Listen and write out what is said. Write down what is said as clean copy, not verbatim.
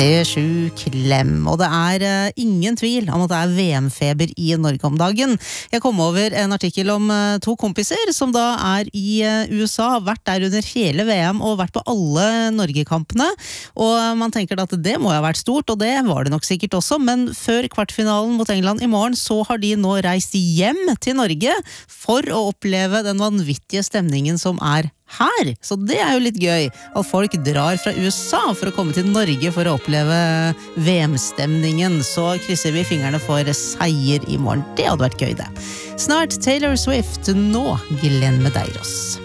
Klem, og det ingen tvil om at det VM-feber i Norge om dagen. Jeg kom over en artikkel om to kompiser som da i USA, har vært der under hele VM og vært på alle Norge-kampene, og man tenker at det må ha vært stort, og det var det nok sikkert også, men før kvartfinalen mot England i morgen, så har de nå reist hjem til Norge for å oppleve den vanvittige stemningen som her. Så det jo litt gøy at folk drar fra USA for å komme til Norge for å oppleve VM-stemningen. Så krysser vi fingrene for seier i morgen. Det hadde vært gøy det. Snart Taylor Swift, nå Glenn Medeiros.